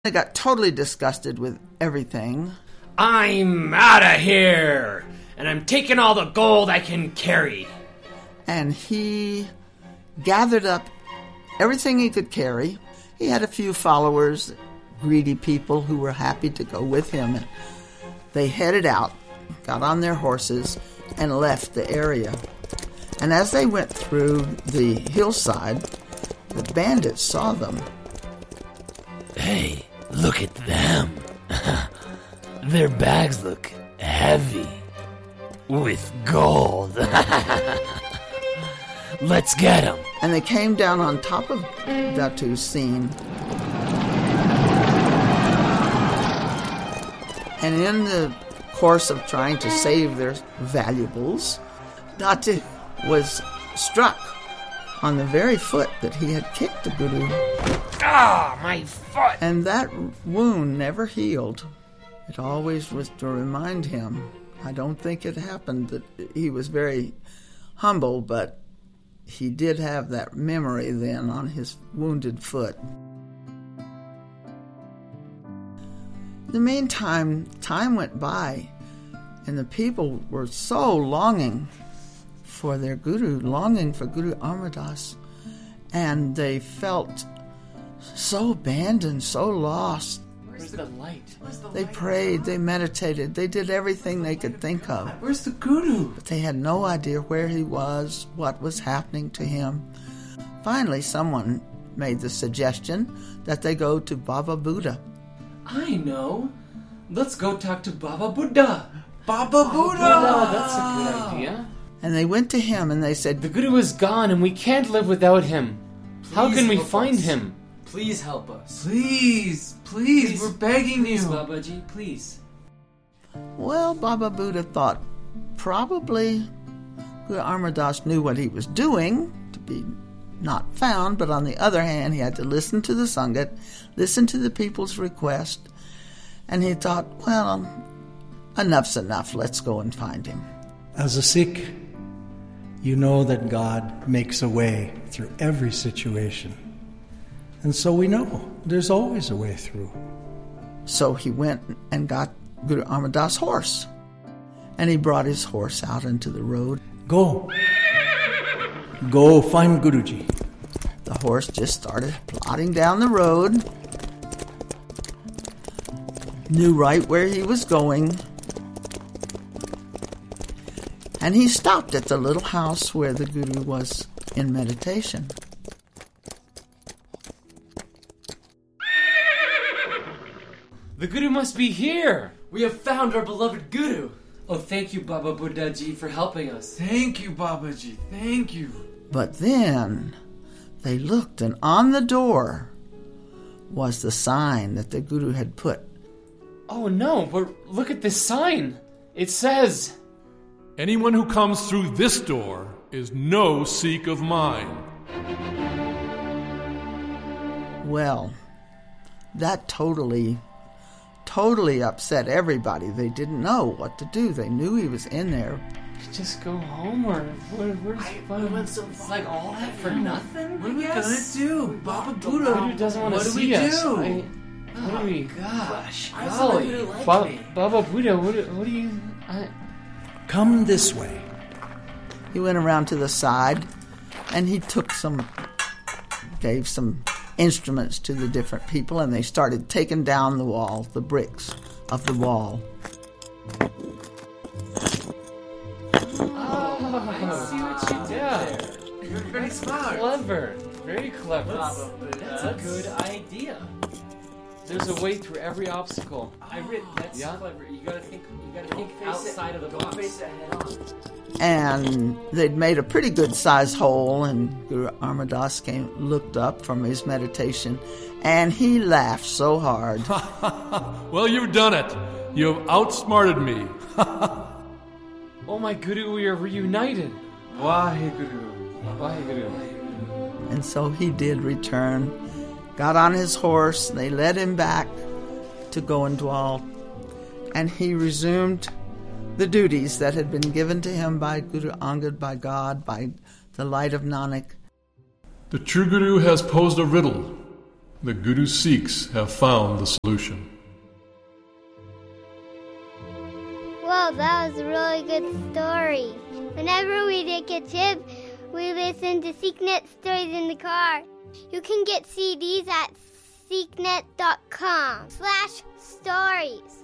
They got totally disgusted with everything. I'm out of here, and I'm taking all the gold I can carry. And he gathered up everything he could carry. He had a few followers, greedy people who were happy to go with him. And they headed out, got on their horses, and left the area. And as they went through the hillside, the bandits saw them. Hey, look at them. Their bags look heavy. With gold. Let's get them. And they came down on top of Datu's scene. And in the course of trying to save their valuables, Datu was struck on the very foot that he had kicked the Guru. Ah, my foot! And that wound never healed. It always was to remind him. I don't think it happened that he was very humble, but he did have that memory then on his wounded foot. In the meantime, time went by, and the people were so longing for their Guru, longing for Guru Amar Das, and they felt so abandoned, so lost. Where's the light? They prayed, they meditated, they did everything they could think of. Where's the Guru? But they had no idea where he was, what was happening to him. Finally, someone made the suggestion that they go to Baba Buddha. I know. Let's go talk to Baba Buddha. Baba Buddha! That's a good idea. And they went to him and they said, The Guru is gone and we can't live without him. How can we find him? Please help us. Please, we're begging Please, you. Babaji, please. well, Baba Buddha thought probably Guru Amar Das knew what he was doing to be not found, but on the other hand, he had to listen to the Sangat, listen to the people's request, and he thought, well, enough's enough, let's go and find him. As a Sikh, you know that God makes a way through every situation. And so we know there's always a way through. So he went and got Guru Amar Das' horse, and he brought his horse out into the road. Go find Guruji. The horse just started plodding down the road, knew right where he was going, and he stopped at the little house where the Guru was in meditation. The Guru must be here. We have found our beloved Guru. Oh, thank you, Baba Buddha Ji, for helping us. Thank you, Babaji. Thank you. But then they looked, and on the door was the sign that the Guru had put. Oh no, but look at this sign. It says, Anyone who comes through this door is no Sikh of mine. Well, that totally upset everybody. They didn't know what to do. They knew he was in there. just go home or where's fun? It's like all that for nothing? What are we gonna do? Baba Buddha. Buddha doesn't want to see us. What do we... Gosh, Golly. Buddha like me? Baba Buddha, what do you... Come this way. He went around to the side, and he gave some instruments to the different people, and they started taking down the wall, the bricks of the wall. I see what you did there. You're very smart. Clever. Very clever. That's a good idea. There's a way through every obstacle. That's clever. You gotta think outside of the box. Don't face it head on. And they'd made a pretty good sized hole, and Guru Amar Das looked up from his meditation, and he laughed so hard. Well, you've done it. You have outsmarted me. Oh my Guru, we are reunited. Waheguru. Waheguru. And so he did return, got on his horse, they led him back to Goindwal, and he resumed the duties that had been given to him by Guru Angad, by God, by the light of Nanak. The true Guru has posed a riddle. The Guru Sikhs have found the solution. Whoa, that was a really good story. Whenever we take a trip, we listen to SeekNet stories in the car. You can get CDs at seeknet.com/stories.